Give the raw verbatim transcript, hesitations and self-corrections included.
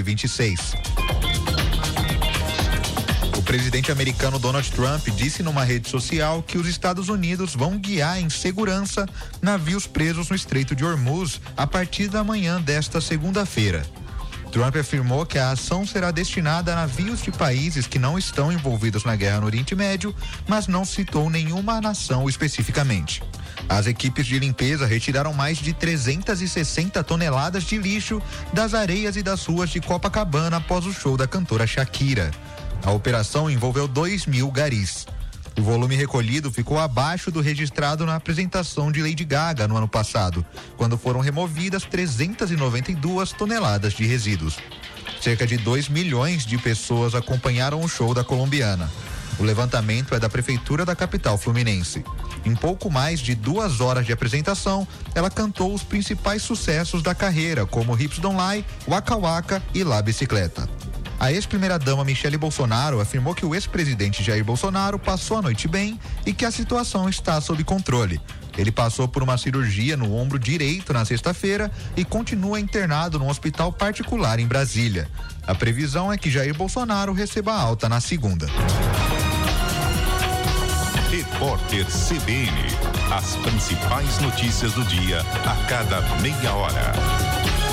vinte e seis. O presidente americano Donald Trump disse numa rede social que os Estados Unidos vão guiar em segurança navios presos no Estreito de Hormuz a partir da manhã desta segunda-feira. Trump afirmou que a ação será destinada a navios de países que não estão envolvidos na guerra no Oriente Médio, mas não citou nenhuma nação especificamente. As equipes de limpeza retiraram mais de trezentas e sessenta toneladas de lixo das areias e das ruas de Copacabana após o show da cantora Shakira. A operação envolveu dois mil garis. O volume recolhido ficou abaixo do registrado na apresentação de Lady Gaga no ano passado, quando foram removidas trezentas e noventa e duas toneladas de resíduos. Cerca de dois milhões de pessoas acompanharam o show da colombiana. O levantamento é da prefeitura da capital fluminense. Em pouco mais de duas horas de apresentação, ela cantou os principais sucessos da carreira, como Hips Don't Lie, Waka Waka e La Bicicleta. A ex-primeira-dama Michele Bolsonaro afirmou que o ex-presidente Jair Bolsonaro passou a noite bem e que a situação está sob controle. Ele passou por uma cirurgia no ombro direito na sexta-feira e continua internado num hospital particular em Brasília. A previsão é que Jair Bolsonaro receba alta na segunda. Repórter C B N. As principais notícias do dia a cada meia hora.